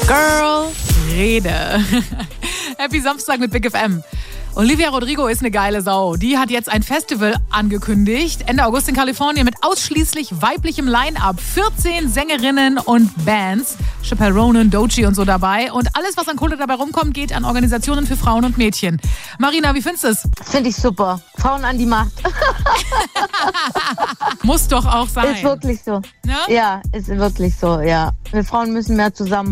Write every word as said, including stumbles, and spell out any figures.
Girl, Rede. Happy Samstag mit Big F M. Olivia Rodrigo ist eine geile Sau. Die hat jetzt ein Festival angekündigt. Ende August in Kalifornien mit ausschließlich weiblichem Line-Up. vierzehn Sängerinnen und Bands. Chappelle Ronan, Doechii und so dabei. Und alles, was an Kohle dabei rumkommt, geht an Organisationen für Frauen und Mädchen. Marina, wie findest du es? Finde ich super. Frauen an die Macht. Muss doch auch sein. Ist wirklich so. Ne? Ja, ist wirklich so, ja. Wir Frauen müssen mehr zusammen